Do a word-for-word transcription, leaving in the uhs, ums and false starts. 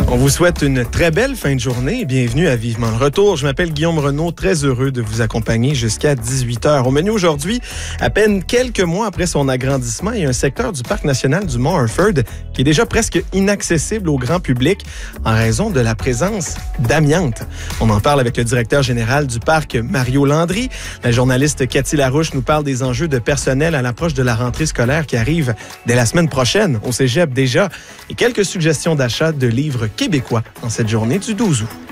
On vous souhaite une très belle fin de journée et bienvenue à Vivement le Retour. Je m'appelle Guillaume Renaud, très heureux de vous accompagner jusqu'à dix-huit heures. Au menu aujourd'hui, à peine quelques mois après son agrandissement, il y a un secteur du parc national du Mont Orford qui est déjà presque inaccessible au grand public en raison de la présence d'amiante. On en parle avec le directeur général du parc, Mario Landry. La journaliste Cathy Larouche nous parle des enjeux de personnel à l'approche de la rentrée scolaire qui arrive dès la semaine prochaine au Cégep déjà et quelques suggestions d'achat de livres québécois en cette journée du douze août.